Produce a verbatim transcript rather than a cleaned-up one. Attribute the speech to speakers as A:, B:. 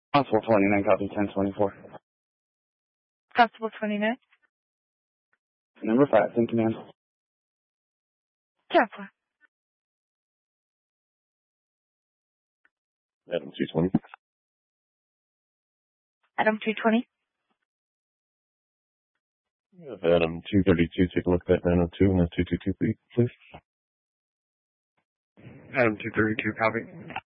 A: Constable twenty-nine, copy ten twenty-four.
B: Constable twenty-nine.
A: Number five, in command.
B: ten four.
C: Adam two twenty.
B: Adam two twenty.
C: Adam two thirty-two, take a look at that nine oh two and that two two two, please.
A: Adam two thirty-two, copy.